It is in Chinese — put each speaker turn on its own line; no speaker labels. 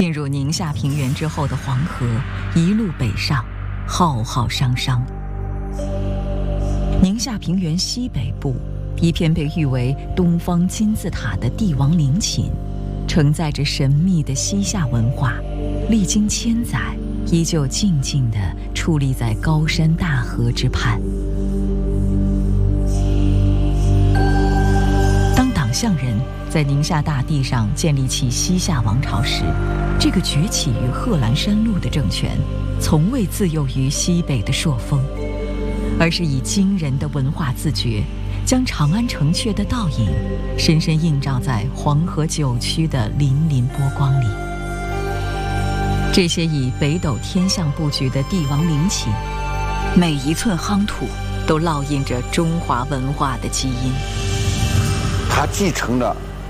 进入宁夏平原之后的黄河一路北上，浩浩汤汤。宁夏平原西北部一片被誉为东方金字塔的帝王陵寝，承载着神秘的西夏文化，历经千载，依旧静静地矗立在高山大河之畔。当党项人在宁夏大地上建立起西夏王朝时，这个崛起于贺兰山麓的政权从未自囿于西北的朔风，而是以惊人的文化自觉，将长安城阙的倒影深深映照在黄河九曲的粼粼波光里。这些以北斗天象布局的帝王陵寝，每一寸夯土都烙印着中华文化的基因。
它继承了